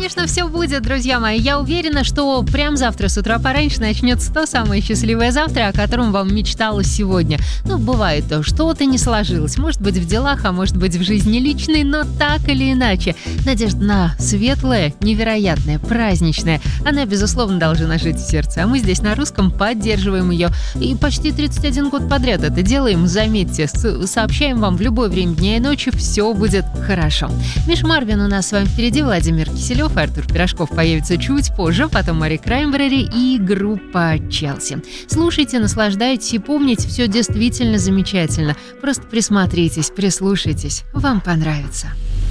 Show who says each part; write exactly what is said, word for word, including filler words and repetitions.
Speaker 1: конечно, все будет, друзья мои. Я уверена, что прям завтра с утра пораньше начнется то самое счастливое завтра, о котором вам мечталось сегодня. Ну, бывает то, что-то не сложилось. Может быть, в делах, а может быть, в жизни личной, но так или иначе. Надежда на светлое, невероятное, праздничное. Она, безусловно, должна жить в сердце. А мы здесь на русском поддерживаем ее. И почти тридцать один год подряд это делаем. Заметьте, сообщаем вам в любое время дня и ночи, все будет хорошо. Миш Марвин у нас с вами впереди, Владимир Киселев, Артур Пирожков появится чуть позже, потом Мари Краймбрери и группа Челси. Слушайте, наслаждайтесь и помните, все действительно замечательно. Просто присмотритесь, прислушайтесь, вам понравится.